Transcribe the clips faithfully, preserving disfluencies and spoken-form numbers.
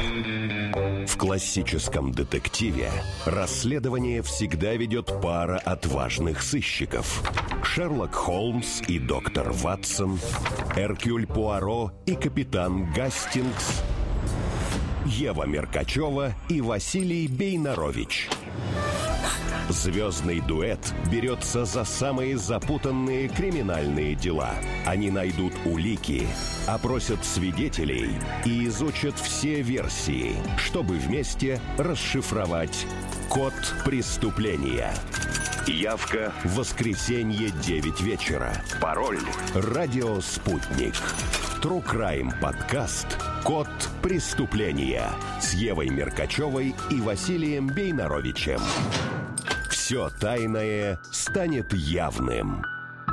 В классическом детективе расследование всегда ведет пара отважных сыщиков. Шерлок Холмс и доктор Ватсон, Эркюль Пуаро и капитан Гастингс, Ева Меркачева и Василий Бейнарович. Звездный дуэт берется за самые запутанные криминальные дела. Они найдут улики, опросят свидетелей и изучат все версии, чтобы вместе расшифровать код преступления. Явка в воскресенье девять вечера. Пароль «Радио Спутник». True Crime подкаст «Код преступления» с Евой Меркачевой и Василием Бейнаровичем. Все тайное станет явным.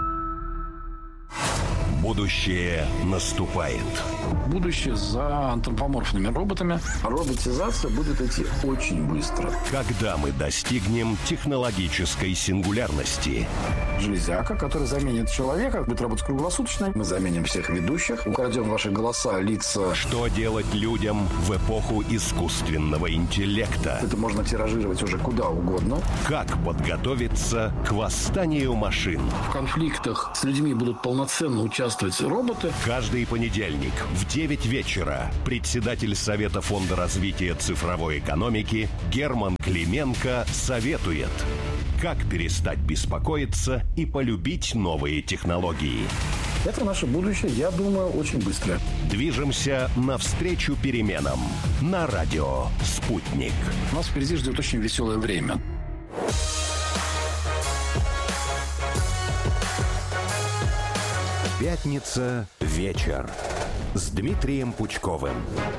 Будущее наступает. Будущее за антропоморфными роботами. Роботизация будет идти очень быстро. Когда мы достигнем технологической сингулярности? Железяка, которая заменит человека, будет работать круглосуточно. Мы заменим всех ведущих, украдем ваши голоса, лица. Что делать людям в эпоху искусственного интеллекта? Это можно тиражировать уже куда угодно. Как подготовиться к восстанию машин? В конфликтах с людьми будут полноценно участвовать роботы. Каждый понедельник в девять вечера председатель Совета фонда развития цифровой экономики Герман Клименко советует, как перестать беспокоиться и полюбить новые технологии. Это наше будущее, я думаю, очень быстро. Движемся навстречу переменам на радио «Спутник». Нас впереди ждет очень веселое время. Пятница. Вечер. С Дмитрием Пучковым.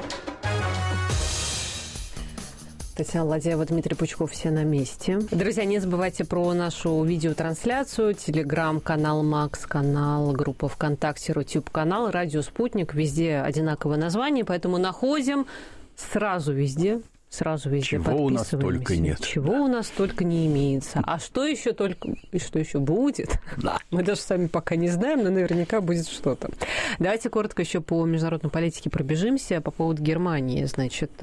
Татьяна Ладяева, Дмитрий Пучков, все на месте. Друзья, не забывайте про нашу видеотрансляцию, телеграм-канал Макс, канал, группа ВКонтакте, Рутюб-канал, Радио Спутник. Везде одинаковое название, поэтому находим сразу везде. Сразу везде Чего у нас только нет. Чего у нас только не имеется. А что еще только и что еще будет? Да. Мы даже сами пока не знаем, но наверняка будет что-то. Давайте коротко еще по международной политике пробежимся. По поводу Германии, значит,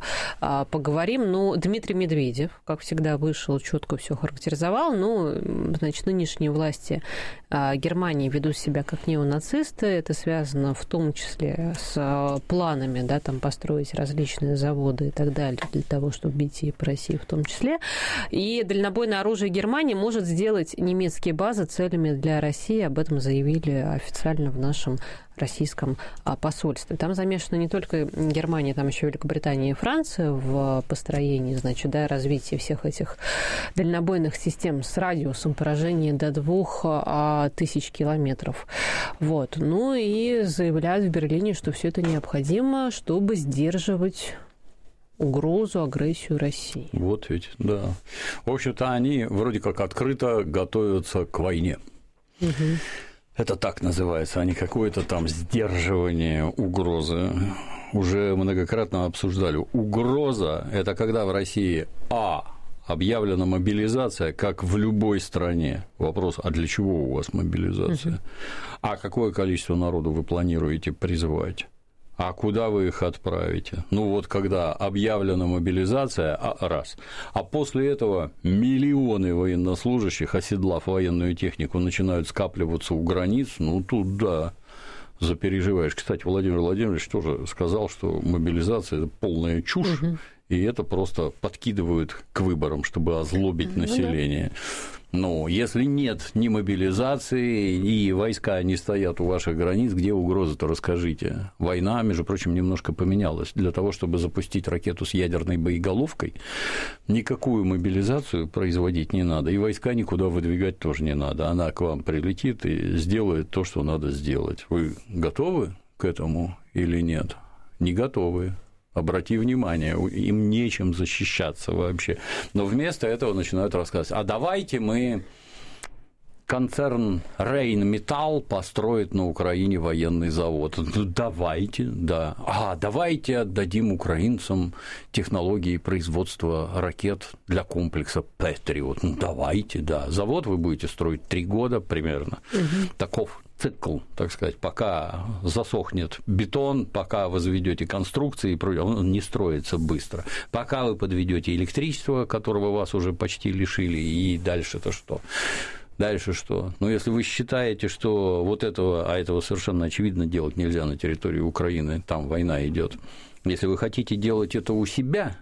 поговорим. Ну, Дмитрий Медведев, как всегда, вышел, четко все характеризовал. Ну, значит, нынешние власти Германии ведут себя как неонацисты. Это связано в том числе с планами, да, там построить различные заводы и так далее, для того, чтобы бить и по России в том числе. И дальнобойное оружие Германии может сделать немецкие базы целями для России. Об этом заявили официально в нашем российском посольстве. Там замешана не только Германия, там еще Великобритания и Франция в построении, значит, да, развитии всех этих дальнобойных систем с радиусом поражения до двух тысяч километров. Вот. Ну и заявляют в Берлине, что все это необходимо, чтобы сдерживать угрозу, агрессию России. Вот ведь, да. В общем-то, они вроде как открыто готовятся к войне. Угу. Это так называется, а не какое-то там сдерживание угрозы. Уже многократно обсуждали. Угроза – это когда в России а. объявлена мобилизация, как в любой стране. Вопрос, а для чего у вас мобилизация? Угу. А какое количество народу вы планируете призвать? А куда вы их отправите? Ну вот когда объявлена мобилизация, раз, а после этого миллионы военнослужащих, оседлав военную технику, начинают скапливаться у границ, ну тут да, запереживаешь. Кстати, Владимир Владимирович тоже сказал, что мобилизация – это полная чушь, угу. И это просто подкидывают к выборам, чтобы озлобить население. Ну, если нет ни мобилизации, и войска не стоят у ваших границ, где угроза-то, расскажите. Война, между прочим, немножко поменялась. Для того, чтобы запустить ракету с ядерной боеголовкой, никакую мобилизацию производить не надо, и войска никуда выдвигать тоже не надо. Она к вам прилетит и сделает то, что надо сделать. Вы готовы к этому или нет? Не готовы. Обрати внимание, им нечем защищаться вообще. Но вместо этого начинают рассказывать, а давайте мы концерн Рейнметалл построит на Украине военный завод. Давайте, да. А давайте отдадим украинцам технологии производства ракет для комплекса Патриот. Ну, давайте, да. Завод вы будете строить три года примерно. Угу. Таков цикл, так сказать, пока засохнет бетон, пока возведете конструкции, он не строится быстро. Пока вы подведете электричество, которого вас уже почти лишили, и дальше-то что? Дальше что? Ну, если вы считаете, что вот этого, а этого совершенно очевидно делать нельзя на территории Украины, там война идет. Если вы хотите делать это у себя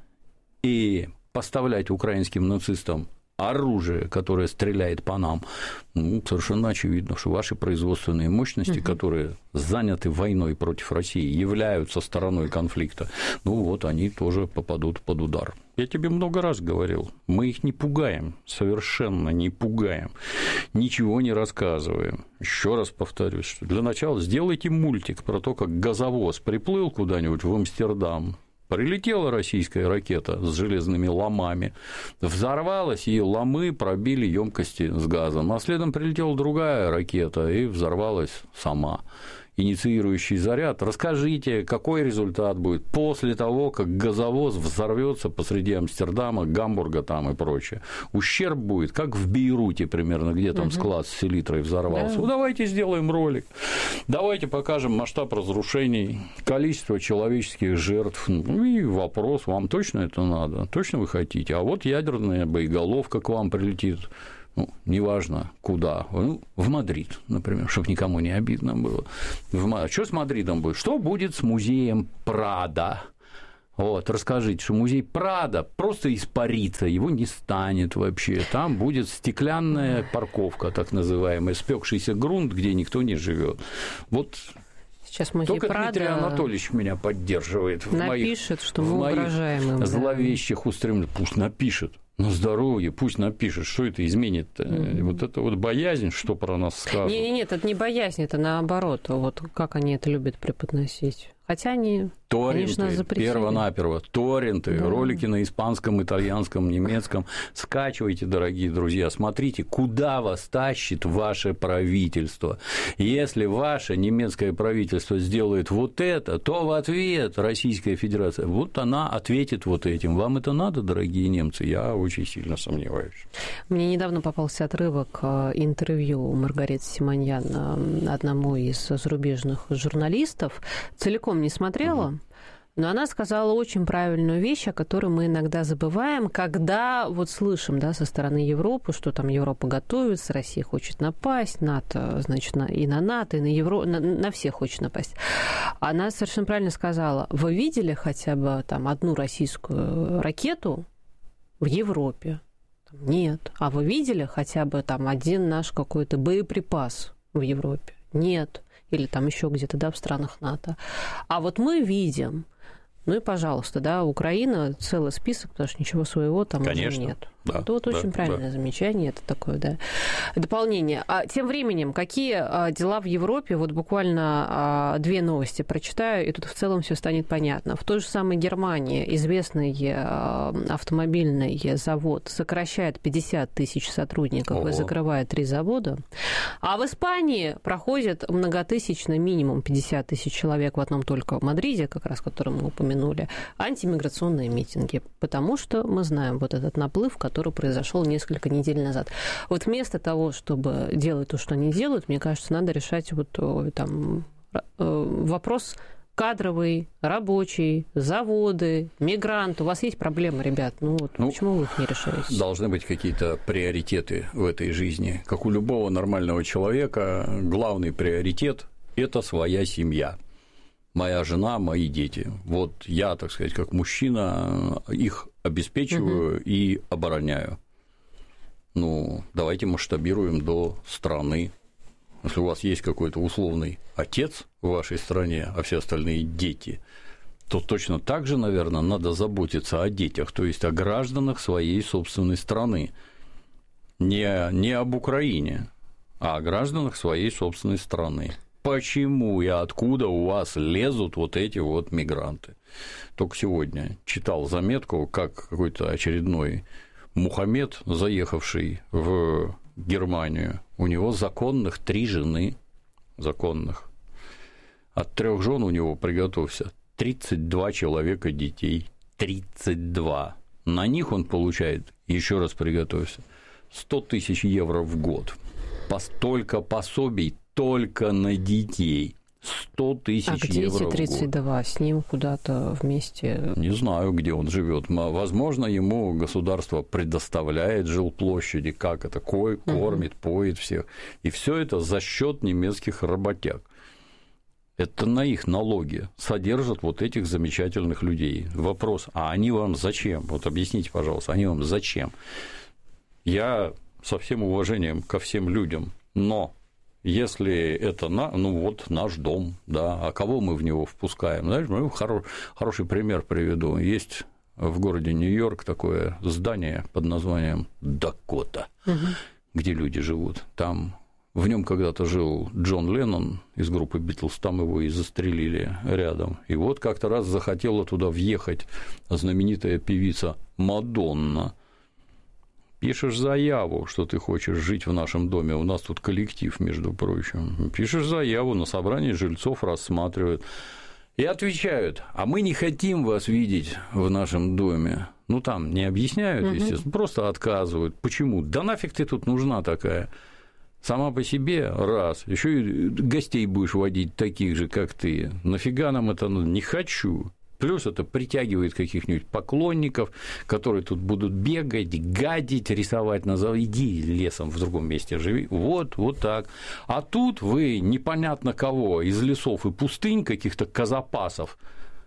и поставлять украинским нацистам оружие, которое стреляет по нам, ну, совершенно очевидно, что ваши производственные мощности, угу. которые заняты войной против России, являются стороной конфликта, ну вот они тоже попадут под удар. Я тебе много раз говорил, мы их не пугаем, совершенно не пугаем, ничего не рассказываем. Еще раз повторюсь, что для начала сделайте мультик про то, как газовоз приплыл куда-нибудь в Амстердам, прилетела российская ракета с железными ломами, взорвалась, и ломы пробили емкости с газом, а следом прилетела другая ракета и взорвалась сама. Инициирующий заряд. Расскажите, какой результат будет после того, как газовоз взорвется посреди Амстердама, Гамбурга там и прочее. Ущерб будет, как в Бейруте примерно, где там угу. склад с селитрой взорвался. Да. Ну, давайте сделаем ролик. Давайте покажем масштаб разрушений, количество человеческих жертв. Ну, и вопрос, вам точно это надо? Точно вы хотите? А вот ядерная боеголовка к вам прилетит. Ну, неважно, куда, ну, в Мадрид, например, чтобы никому не обидно было. В... Что с Мадридом будет? Что будет с музеем Прадо? Вот, расскажите, что музей Прадо просто испарится, его не станет вообще. Там будет стеклянная парковка, так называемая, спекшийся грунт, где никто не живет. Вот. Сейчас музей Только Прадо Дмитрий Анатольевич меня поддерживает в напишет, моих, что мы угрожаем им, зловещих да. устремлениях. Пусть напишет. На здоровье, пусть напишет, что это изменит. Mm-hmm. Вот это вот боязнь, что про нас скажут. Нет, нет, это не боязнь, это наоборот. Вот как они это любят преподносить. Хотя они, торренты, конечно, запретили. Перво-наперво. Торренты, да. ролики на испанском, итальянском, немецком. Скачивайте, дорогие друзья, смотрите, куда вас тащит ваше правительство. Если ваше немецкое правительство сделает вот это, то в ответ Российская Федерация, вот она ответит вот этим. Вам это надо, дорогие немцы? Я очень сильно сомневаюсь. Мне недавно попался отрывок интервью Маргариты Симоньян одному из зарубежных журналистов. Целиком не смотрела, но она сказала очень правильную вещь, о которой мы иногда забываем, когда вот слышим, да, со стороны Европы, что там Европа готовится, Россия хочет напасть, НАТО, значит, на, и на НАТО, и на Европу, на, на всех хочет напасть. Она совершенно правильно сказала: вы видели хотя бы там одну российскую ракету в Европе? Нет. А вы видели хотя бы там один наш какой-то боеприпас в Европе? Нет. Или там еще где-то, да, в странах НАТО. А вот мы видим, ну и, пожалуйста, да, Украина, целый список, потому что ничего своего там Конечно. уже нет. Да, это вот да, очень правильное да. замечание, это такое, да, дополнение. А тем временем, какие дела в Европе? Вот буквально две новости прочитаю, и тут в целом все станет понятно. В той же самой Германии известный автомобильный завод сокращает пятьдесят тысяч сотрудников Ого. и закрывает три завода. А в Испании проходит многотысячный, минимум пятьдесят тысяч человек в одном только Мадриде, как раз, который мы упомянули, антимиграционные митинги, потому что мы знаем вот этот наплыв, который который произошел несколько недель назад. Вот вместо того, чтобы делать то, что они делают, мне кажется, надо решать вот там вопрос кадровый, рабочий, заводы, мигранты. У вас есть проблемы, ребят? Ну вот ну, почему вы их не решаете? Должны быть какие-то приоритеты в этой жизни. Как у любого нормального человека, главный приоритет – это своя семья. Моя жена, мои дети. Вот я, так сказать, как мужчина, их обеспечиваю угу. и обороняю. Ну, давайте масштабируем до страны. Если у вас есть какой-то условный отец в вашей стране, а все остальные дети, то точно так же, наверное, надо заботиться о детях, то есть о гражданах своей собственной страны. Не, не об Украине, а о гражданах своей собственной страны. Почему и откуда у вас лезут вот эти вот мигранты? Только сегодня читал заметку, как какой-то очередной Мухаммед, заехавший в Германию, у него законных три жены, законных. От трех жен у него, приготовься, тридцать два человека детей, тридцать два. На них он получает, еще раз приготовься, сто тысяч евро в год. Столько пособий только на детей. сто тысяч а где евро эти тридцать два? С ним куда-то вместе? Не знаю, где он живет. Возможно, ему государство предоставляет жилплощади, как это, кормит, поет всех. И все это за счет немецких работяг. Это на их налоги содержат вот этих замечательных людей. Вопрос, а они вам зачем? Вот объясните, пожалуйста, они вам зачем? Я со всем уважением ко всем людям, но если это, на, ну вот, наш дом, да, а кого мы в него впускаем? Знаешь, ну, хоро, хороший пример приведу. Есть в городе Нью-Йорк такое здание под названием Дакота, угу. где люди живут. Там в нем когда-то жил Джон Леннон из группы Битлз, там его и застрелили рядом. И вот как-то раз захотела туда въехать знаменитая певица Мадонна. Пишешь заяву, что ты хочешь жить в нашем доме, у нас тут коллектив, между прочим. Пишешь заяву, на собрании жильцов рассматривают. И отвечают, а мы не хотим вас видеть в нашем доме. Ну, там не объясняют, угу. естественно, просто отказывают. Почему? Да нафиг ты тут нужна такая? Сама по себе, раз, еще и гостей будешь водить таких же, как ты. Нафига нам это надо? Не хочу. Плюс это притягивает каких-нибудь поклонников, которые тут будут бегать, гадить, рисовать на зал. Иди лесом в другом месте живи. Вот, вот так. А тут вы непонятно кого из лесов и пустынь, каких-то казапасов,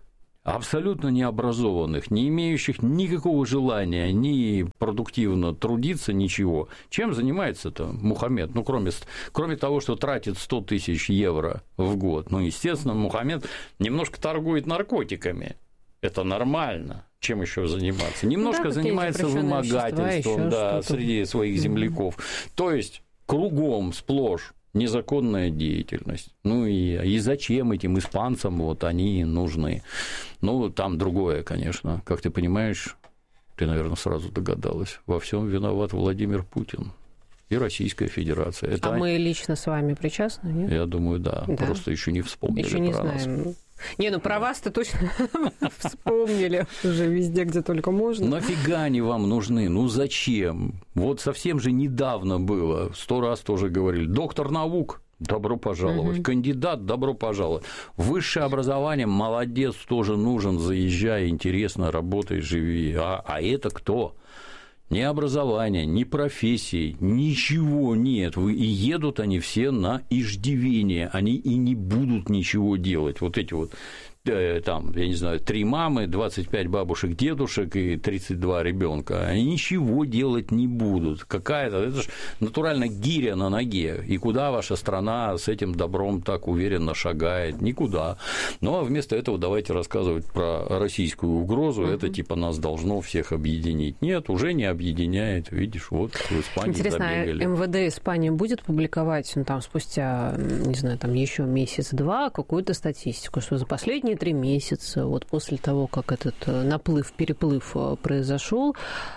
абсолютно необразованных, не имеющих никакого желания ни продуктивно трудиться, ничего. Чем занимается-то Мухаммед? Ну, кроме, кроме того, что тратит сто тысяч евро в год. Ну, естественно, Мухаммед немножко торгует наркотиками. Это нормально. Чем еще заниматься? Немножко да, занимается вымогательством да, среди своих земляков. Mm-hmm. То есть кругом сплошь незаконная деятельность. Ну и, и зачем этим испанцам вот они нужны? Ну, там другое, конечно. Как ты понимаешь, ты, наверное, сразу догадалась, во всем виноват Владимир Путин и Российская Федерация. Это... А мы лично с вами причастны, нет? Я думаю, да. да. Просто еще не вспомнили еще не про знаем. нас. Не, ну про вас-то точно вспомнили уже везде, где только можно. Нафига они вам нужны? Ну зачем? Вот совсем же недавно было, сто раз тоже говорили, доктор наук, добро пожаловать, угу. кандидат, добро пожаловать. Высшее образование, молодец, тоже нужен, заезжай, интересно, работай, живи. А, а это кто? Ни образования, ни профессии, ничего нет. И едут они все на иждивение. Они и не будут ничего делать. Вот эти вот, там, я не знаю, три мамы, двадцать пять бабушек, дедушек и тридцать два ребенка. Они ничего делать не будут. Какая-то, это же натурально гиря на ноге. И куда ваша страна с этим добром так уверенно шагает? Никуда. Ну, а вместо этого давайте рассказывать про российскую угрозу. Угу. Это типа нас должно всех объединить. Нет, уже не объединяет. Видишь, вот в Испании Интересно, забегали. Интересно, а МВД Испании будет публиковать, ну, там, спустя, не знаю, там, еще месяц-два какую-то статистику, что за последние три месяца, вот после того, как этот наплыв, переплыв произошел,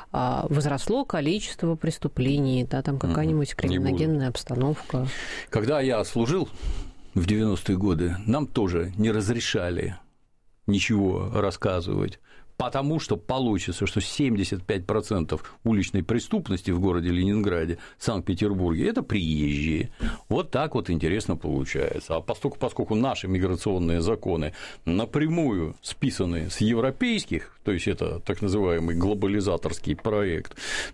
возросло количество преступлений, да, там какая-нибудь криминогенная обстановка. Когда я служил в девяностые годы, нам тоже не разрешали ничего рассказывать, потому что получится, что семьдесят пять процентов уличной преступности в городе Ленинграде, Санкт-Петербурге – это приезжие. Вот так вот интересно получается. А поскольку, поскольку наши миграционные законы напрямую списаны с европейских, то есть это так называемый глобализаторский проект,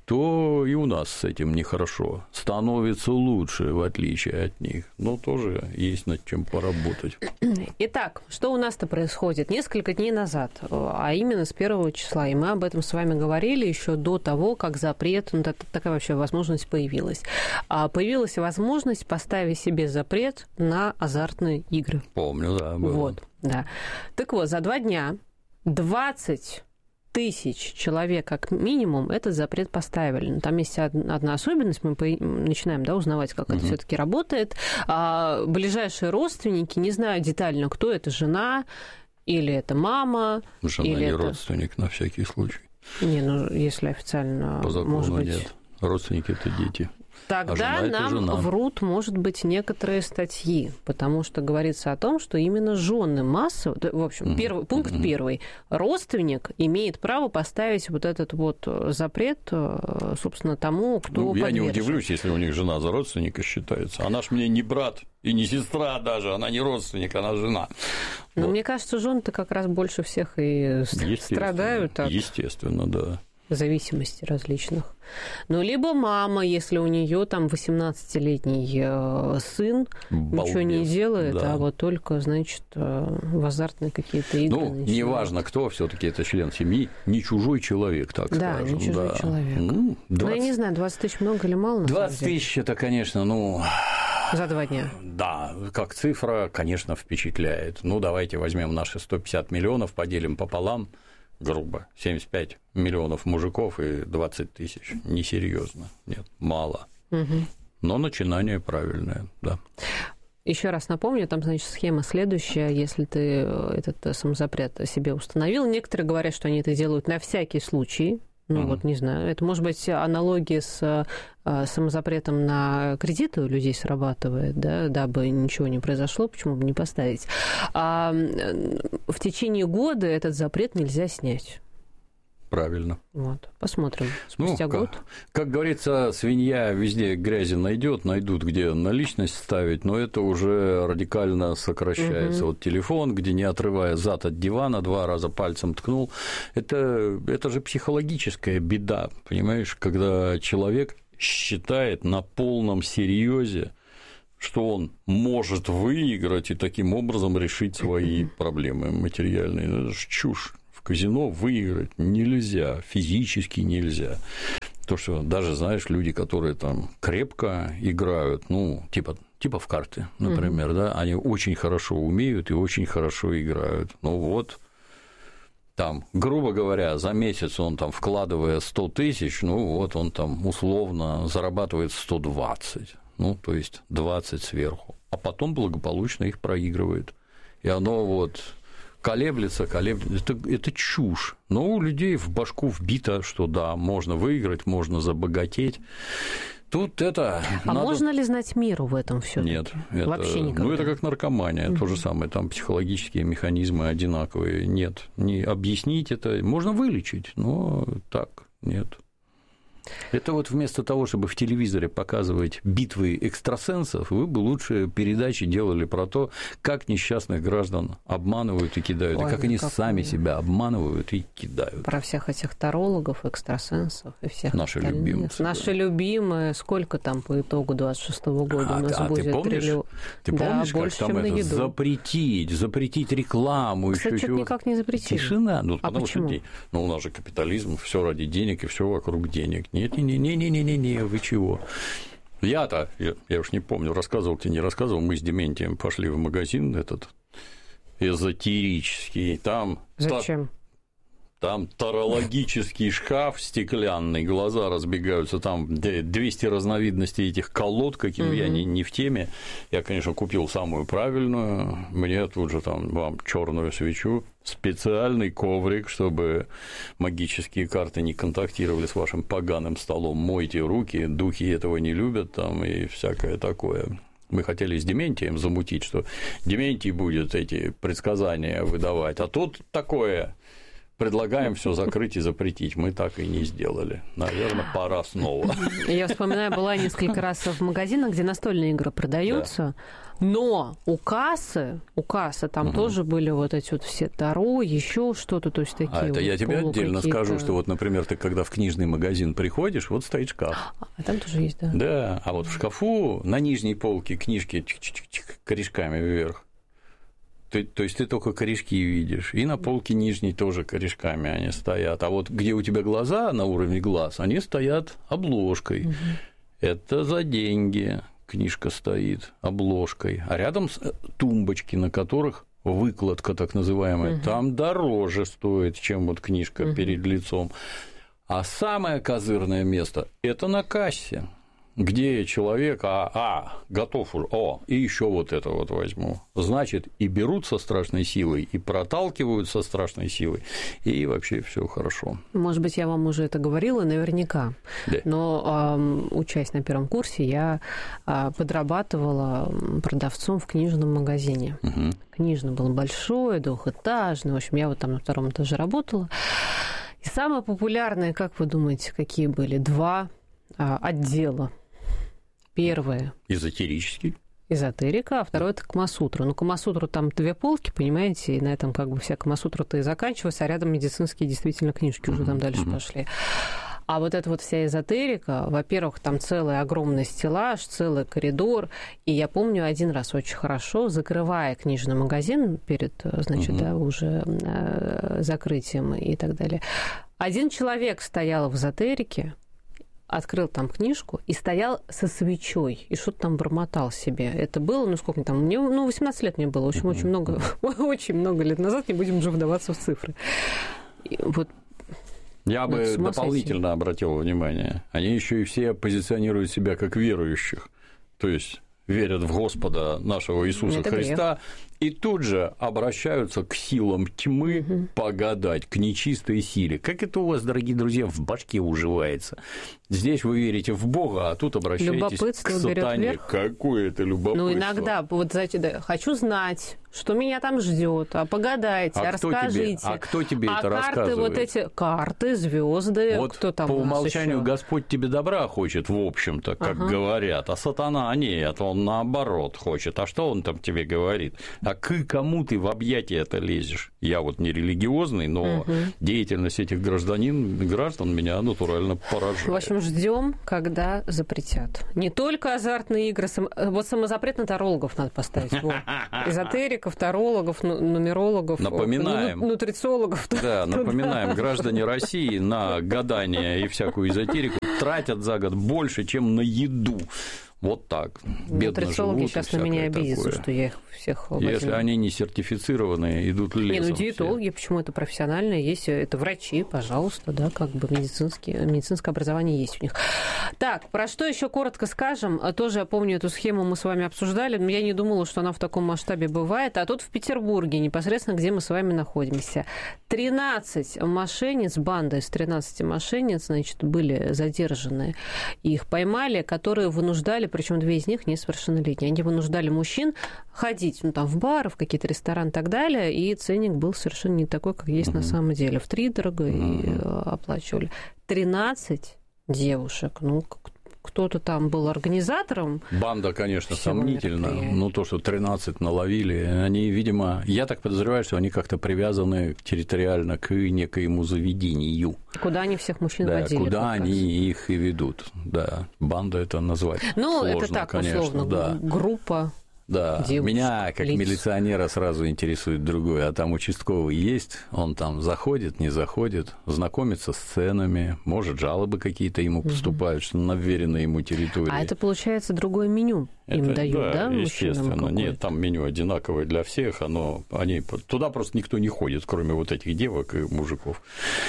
то и у нас с этим нехорошо. Становится лучше, в отличие от них. Но тоже есть над чем поработать. Итак, что у нас-то происходит? Несколько дней назад, а именно с первого числа, и мы об этом с вами говорили еще до того, как запрет, ну, такая вообще возможность появилась. Появилась возможность поставить себе запрет на азартные игры. Помню, да. Было. Вот, да. Так вот, за два дня двадцать тысяч человек, как минимум, этот запрет поставили. Но там есть одна особенность, мы начинаем, да, узнавать, как угу. это все-таки работает. А ближайшие родственники не знают детально, кто это, жена, или это мама. Жена или не это... родственник, на всякий случай. Не, ну если официально, по закону может быть... нет. Родственники – это дети. Тогда а нам жена. врут, может быть, некоторые статьи, потому что говорится о том, что именно жены массово... В общем, mm-hmm. первый, пункт mm-hmm. первый. Родственник имеет право поставить вот этот вот запрет, собственно, тому, кто ну, я подвержен. не удивлюсь, если у них жена за родственника считается. Она ж мне не брат и не сестра даже, она не родственник, она жена. Но вот. Мне кажется, жены-то как раз больше всех и страдают от... Естественно, да. зависимости различных. Ну, либо мама, если у нее там восемнадцатилетний сын, Балбес, ничего не делает, да. а вот только, значит, в азартные какие-то игры. Ну, начинает. Неважно, кто, все-таки это член семьи, не чужой человек, так да, скажем. Не чужой да, человек. Ну, двадцать... ну, я не знаю, двадцать тысяч много или мало? На двадцать тысяч это, конечно, ну... За два дня. Да, как цифра, конечно, впечатляет. Ну, давайте возьмем наши сто пятьдесят миллионов, поделим пополам, грубо, семьдесят пять миллионов мужиков и двадцать тысяч. Несерьезно. Нет, мало. Угу. Но начинание правильное, да. Еще раз напомню, там, значит, схема следующая. Если ты этот самозапрет себе установил, некоторые говорят, что они это делают на всякий случай. Ну, mm-hmm. вот не знаю. Это, может быть, аналогия с а, самозапретом на кредиты у людей срабатывает, да, дабы ничего не произошло, почему бы не поставить. А в течение года этот запрет нельзя снять. Правильно. Вот. Посмотрим. Спустя ну, год. Как, как говорится, свинья везде грязи найдет, найдут, где наличность ставить, но это уже радикально сокращается. Угу. Вот телефон, где не отрывая зад от дивана, два раза пальцем ткнул. Это, это же психологическая беда, понимаешь, когда человек считает на полном серьезе, что он может выиграть и таким образом решить свои проблемы материальные. Это же чушь. В казино выиграть нельзя, физически нельзя. То, что даже, знаешь, люди, которые там крепко играют, ну, типа, типа в карты, например, mm-hmm. да, они очень хорошо умеют и очень хорошо играют. Ну вот, там, грубо говоря, за месяц он там, вкладывая сто тысяч, ну вот он там условно зарабатывает сто двадцать, ну, то есть двадцать сверху, а потом благополучно их проигрывает. И оно вот... колеблется, колеблется, это, это чушь. Но у людей в башку вбито, что да, можно выиграть, можно забогатеть. Тут это... А надо... можно ли знать меру в этом всё? Нет. Это... Вообще никогда? Ну, это как наркомания, угу. то же самое, там психологические механизмы одинаковые. Нет, не объяснить это, можно вылечить, но так, нет. Это вот вместо того, чтобы в телевизоре показывать битвы экстрасенсов, вы бы лучше передачи делали про то, как несчастных граждан обманывают и кидают, Ой, и как они как сами вы... себя обманывают и кидают. Про всех этих тарологов, экстрасенсов и всех Наши остальных. любимцы. Наши да. любимые, сколько там по итогу двадцать шестого года а, у нас а будет? Ты помнишь, триллион... ты да, помнишь больше, как там это запретить, запретить рекламу? Кстати, еще что-то чего-то. никак не запретили. Тишина. Ну, а потому почему? Что, ну, у нас же капитализм, все ради денег и все вокруг денег. Нет, не-не-не-не-не-не, вы чего? Я-то, я, я уж не помню, рассказывал тебе, не рассказывал, мы с Дементием пошли в магазин этот эзотерический, там... Зачем? Там тарологический шкаф стеклянный, глаза разбегаются, там двести разновидностей этих колод, каким mm-hmm. я не, не в теме. Я, конечно, купил самую правильную, мне тут же там вам черную свечу, специальный коврик, чтобы магические карты не контактировали с вашим поганым столом. Мойте руки, духи этого не любят там и всякое такое. Мы хотели с Дементием замутить, что Дементий будет эти предсказания выдавать, а тут такое... Предлагаем все закрыть и запретить. Мы так и не сделали. Наверное, пора снова. Я вспоминаю, была несколько раз в магазинах, где настольные игры продаются, да. но у кассы, у кассы там угу. тоже были вот эти вот все таро, еще что-то, то есть такие. А это вот я тебе отдельно какие-то... скажу, что вот, например, ты когда в книжный магазин приходишь, вот стоит шкаф. А там тоже есть, да. Да, а вот в шкафу на нижней полке книжки корешками вверх. Ты, то есть ты только корешки видишь, и на полке нижней тоже корешками они стоят. А вот где у тебя глаза на уровне глаз, они стоят обложкой. Угу. Это за деньги книжка стоит обложкой. А рядом тумбочки, на которых выкладка так называемая, угу. там дороже стоит, чем вот книжка угу. перед лицом. А самое козырное место – это на кассе. где человек, а, а, готов уже, о, и еще вот это вот возьму. Значит, и берут со страшной силой, и проталкивают со страшной силой, и вообще все хорошо. Может быть, я вам уже это говорила, наверняка. Да. Но, э, учась на первом курсе, я э, подрабатывала продавцом в книжном магазине. Угу. Книжный был большой, двухэтажный. В общем, я вот там на втором этаже работала. И самые популярные, как вы думаете, какие были? Два э, отдела. Первое. Эзотерический. Эзотерика, а второе – это Камасутра. Ну, Камасутру там две полки, понимаете, и на этом как бы вся Камасутра-то и заканчивается, а рядом медицинские действительно книжки уже там дальше пошли. А вот эта вот вся эзотерика, во-первых, там целый огромный стеллаж, целый коридор. И я помню один раз очень хорошо, закрывая книжный магазин перед, значит, угу. да, уже э, закрытием и так далее, один человек стоял в эзотерике, открыл там книжку и стоял со свечой, и что-то там бормотал себе. Это было, ну, сколько там, мне, ну, восемнадцать лет мне было, в общем, mm-hmm. очень много, очень много лет назад, не будем уже вдаваться в цифры. И вот. Я бы дополнительно обратил внимание, они еще и все позиционируют себя как верующих, то есть верят в Господа нашего Иисуса это Христа, грех. И тут же обращаются к силам тьмы угу. погадать, к нечистой силе. Как это у вас, дорогие друзья, в башке уживается? Здесь вы верите в Бога, а тут обращаетесь к сатане. Какое это любопытство. Ну, иногда, вот, знаете, да, хочу знать, что меня там ждет, а погадайте, а расскажите. Тебе, а кто тебе а это карты, рассказывает? Вот эти карты, звезды, вот кто там по у нас умолчанию ещё? Господь тебе добра хочет, в общем-то, как ага. говорят, а сатана нет, он наоборот хочет. А что он там тебе говорит? А к кому ты в объятия это лезешь? Я вот не религиозный, но угу. деятельность этих гражданин, граждан меня натурально поражает. В общем, ждем, когда запретят. Не только азартные игры, сам... вот самозапрет на тарологов надо поставить. Эзотериков, тарологов, нумерологов, напоминаем, ну, нутрициологов. Да, напоминаем, граждане России на гадание и всякую эзотерику тратят за год больше, чем на еду. Вот так. Нутрициологи сейчас на меня обидятся, что я их всех возьму. Если они не сертифицированные, идут лесом. Не, ну диетологи, все. Почему это профессиональные, есть, это врачи, пожалуйста, да, как бы медицинские, медицинское образование есть у них. Так, про что еще коротко скажем? Тоже я помню эту схему, мы с вами обсуждали, но я не думала, что она в таком масштабе бывает. А тут в Петербурге, непосредственно, где мы с вами находимся, тринадцать мошенниц, банда из тринадцати мошенниц, значит, были задержаны. Их поймали, которые вынуждали, причем две из них несовершеннолетние. Они вынуждали мужчин ходить ну, там, в бары, в какие-то рестораны и так далее, и ценник был совершенно не такой, как есть uh-huh. на самом деле. Втридорого uh-huh. и оплачивали. тринадцать девушек. Ну, кто-то там был организатором. Банда, конечно, сомнительно, но то, что тринадцать наловили, они, видимо, я так подозреваю, что они как-то привязаны территориально к некоему заведению. Куда они всех мужчин да, водили. Куда они их и ведут, да. Банда это назвать ну, сложно, это так, конечно, условно, да. группа. Да, девушек, меня, как лиц. милиционера, сразу интересует другое. А там участковый есть, он там заходит, не заходит, знакомится с ценами, может, жалобы какие-то ему поступают, угу. что на вверенной ему территории. А это, получается, другое меню им это, дают, да, да естественно. Нет, там меню одинаковое для всех, оно, они, туда просто никто не ходит, кроме вот этих девок и мужиков.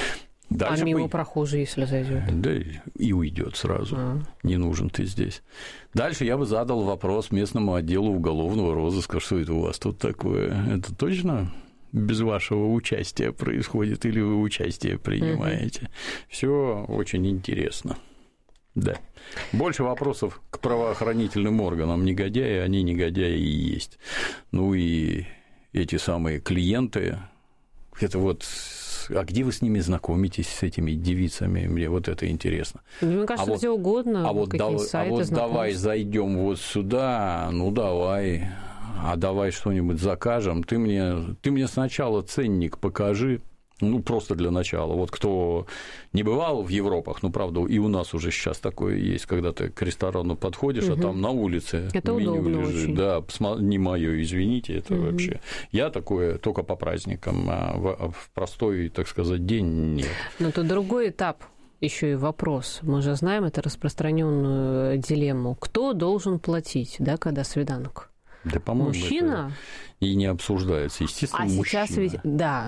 Дальше а мимо по... прохожий, если зайдет. Да и уйдет сразу. А. Не нужен ты здесь. Дальше я бы задал вопрос местному отделу уголовного розыска, что это у вас тут такое? Это точно без вашего участия происходит или вы участие принимаете? Угу. Все очень интересно. Да. Больше вопросов к правоохранительным органам. Негодяи, они негодяи и есть. Ну и эти самые клиенты, это вот... А где вы с ними знакомитесь, с этими девицами? Мне вот это интересно. Мне кажется, а где вот, угодно. А вот, да, сайты, а вот давай зайдем вот сюда, ну давай, а давай что-нибудь закажем. Ты мне, ты мне сначала ценник покажи. Ну, просто для начала. Вот кто не бывал в Европах, ну, правда, и у нас уже сейчас такое есть, когда ты к ресторану подходишь, угу. а там на улице это меню лежит. Очень. Да, не мое, извините, это угу. вообще. Я такое только по праздникам, а в простой, так сказать, день нет. Но это другой этап. Еще и вопрос. Мы же знаем эту распространенную дилемму. Кто должен платить, да, когда свиданок? Да, по-моему, мужчина? Это и не обсуждается. Естественно, а мужчина. Сейчас ведь, да.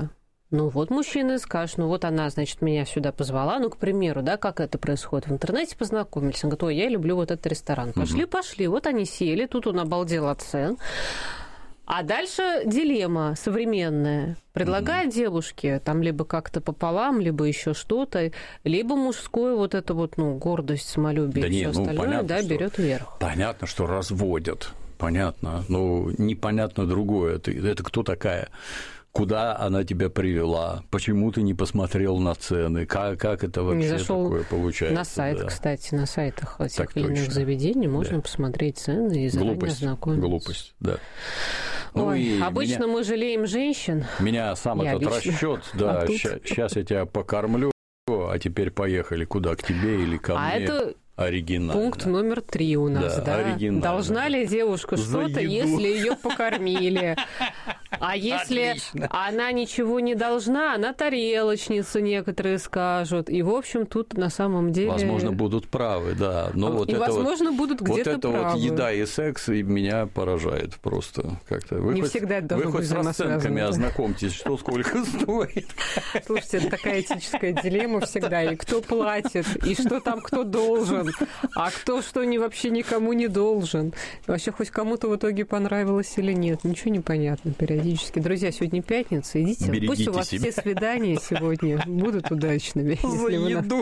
Ну вот мужчина скажет, ну вот она, значит, меня сюда позвала, ну, к примеру, да, как это происходит, в интернете познакомились, он говорит, ой, я люблю вот этот ресторан. Пошли, угу. пошли, вот они сели, тут он обалдел от цен. А дальше дилемма современная. Предлагает mm-hmm. девушке там либо как-то пополам, либо еще что-то, либо мужскую вот эту вот, ну, гордость, самолюбие да и нет, все ну, остальное, понятно, да, что, берет вверх. Понятно, что разводят. Понятно. Но непонятно другое. Это, это кто такая? Куда она тебя привела? Почему ты не посмотрел на цены? Как, как это вообще такое получается? На сайт, да. кстати, на сайтах этих так или иных точно. заведений можно да. посмотреть цены и заранее глупость, ознакомиться. Глупость, да. Ну, Ой, обычно меня, мы жалеем женщин. Меня сам я этот лично. расчет, да, а сейчас я тебя покормлю, а теперь поехали куда, к тебе или ко а мне? Это... Оригинально. Пункт номер три у нас, да. да? Оригинально. Должна ли девушка что-то, если ее покормили? А если Отлично. Она ничего не должна, она тарелочница, некоторые скажут. И, в общем, тут на самом деле... Возможно, будут правы, да. Но вот и, это возможно, вот, будут где-то вот это правы. вот еда и секс и меня поражает просто как-то. Вы не хоть, всегда это Вы хоть с расценками да? ознакомьтесь, что сколько стоит. Слушайте, это такая этическая дилемма всегда. И кто платит, и что там кто должен, а кто что не, вообще никому не должен. Вообще хоть кому-то в итоге понравилось или нет. Ничего не понятно периодически. Друзья, сегодня пятница. Идите. Берегите Пусть у вас себя. все свидания сегодня будут удачными. За еду.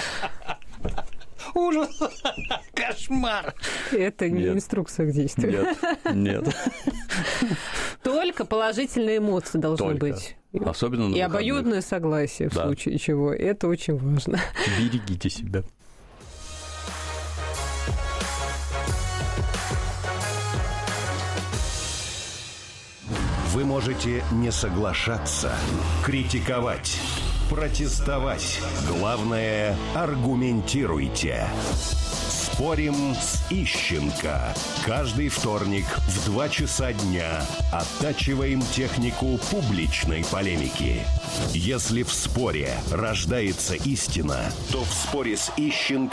Ужас! Кошмар! Это не нет. инструкция к действию. Нет, нет. Только положительные эмоции должны Только. быть. Особенно на И выходных. обоюдное согласие в да. случае чего. Это очень важно. Берегите себя. Вы можете не соглашаться, критиковать, протестовать. Главное, аргументируйте. Спорим с Ищенко. Каждый вторник в два часа дня оттачиваем технику публичной полемики. Если в споре рождается истина, то в споре с Ищенко